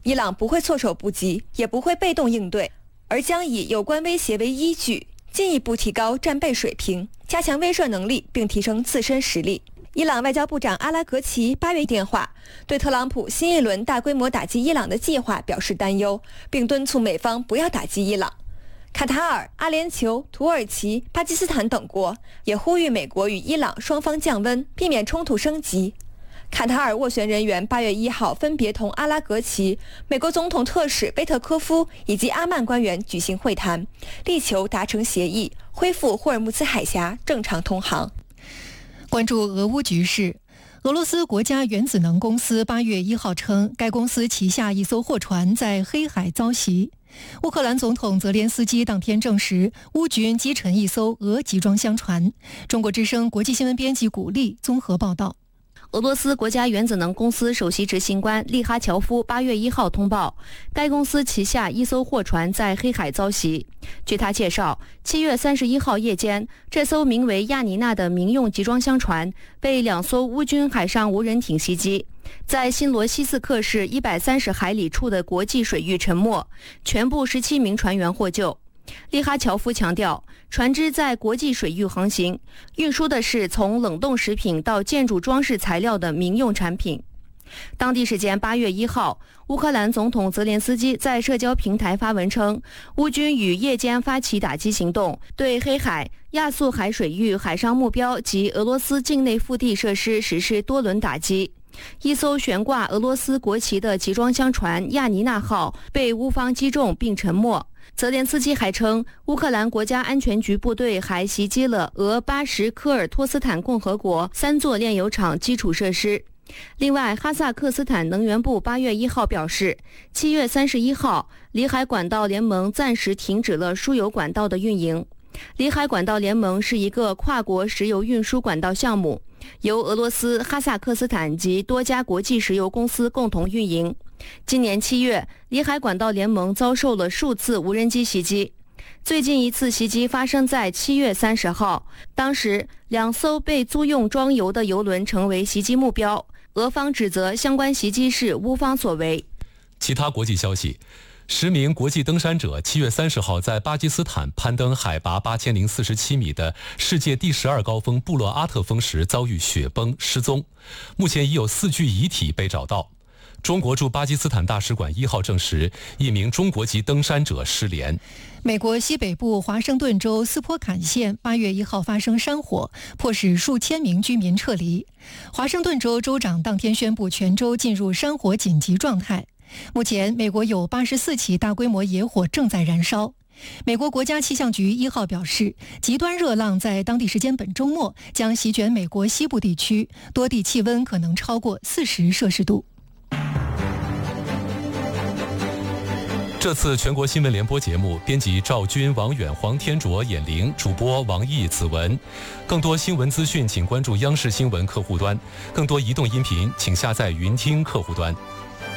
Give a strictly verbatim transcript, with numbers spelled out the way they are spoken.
伊朗不会措手不及，也不会被动应对，而将以有关威胁为依据，进一步提高战备水平，加强威慑能力，并提升自身实力。伊朗外交部长阿拉格齐八月电话，对特朗普新一轮大规模打击伊朗的计划表示担忧，并敦促美方不要打击伊朗。卡塔尔、阿联酋、土耳其、巴基斯坦等国也呼吁美国与伊朗双方降温，避免冲突升级。卡塔尔斡旋人员八月一号分别同阿拉格齐、美国总统特使贝特科夫以及阿曼官员举行会谈，力求达成协议，恢复霍尔木兹海峡正常通航。 关注俄乌局势，俄罗斯国家原子能公司八月一号称，该公司旗下一艘货船在黑海遭袭。乌克兰总统泽连斯基当天证实，乌军击沉一艘俄集装箱船。中国之声国际新闻编辑古丽综合报道。 俄罗斯国家原子能公司首席执行官利哈乔夫八月一号通报，该公司旗下一艘货船在黑海遭袭。据他介绍，七月三十一号夜间，这艘名为亚尼娜的民用集装箱船被两艘乌军海上无人艇袭击，在新罗西斯克市一百三十海里处的国际水域沉没，全部十七名船员获救。利哈乔夫强调，船只在国际水域航行，运输的是从冷冻食品到建筑装饰材料的民用产品。当地时间八月一号，乌克兰总统泽连斯基在社交平台发文称，乌军于夜间发起打击行动，对黑海、亚速海水域海上目标及俄罗斯境内腹地设施实施多轮打击。一艘悬挂俄罗斯国旗的集装箱船亚尼娜号被乌方击中并沉没。泽连斯基还称，乌克兰国家安全局部队还袭击了俄巴什科尔托斯坦共和国三座炼油厂基础设施。另外，哈萨克斯坦能源部八月一号表示，七月三十一号，里海管道联盟暂时停止了输油管道的运营。里海管道联盟是一个跨国石油运输管道项目，由俄罗斯、哈萨克斯坦及多家国际石油公司共同运营。今年七月，里海管道联盟遭受了数次无人机袭击。最近一次袭击发生在七月三十号，当时两艘被租用装油的油轮成为袭击目标。俄方指责相关袭击是乌方所为。 其他国际消息，十名国际登山者七月三十号在巴基斯坦攀登海拔八千零四十七米的世界第十二高峰布洛阿特峰时遭遇雪崩失踪，目前已有四具遗体被找到。中国驻巴基斯坦大使馆一号证实，一名中国籍登山者失联。 美国西北部华盛顿州斯波坎县八月一号发生山火，迫使数千名居民撤离。华盛顿州州长当天宣布全州进入山火紧急状态。目前，美国有八十四起大规模野火正在燃烧。美国国家气象局一号表示，极端热浪在当地时间本周末将席卷美国西部地区，多地气温可能超过四十摄氏度。 这次全国新闻联播节目，编辑赵军、王远、黄天卓、眼玲，主播王毅、子文。更多新闻资讯，请关注央视新闻客户端；更多移动音频，请下载云听客户端。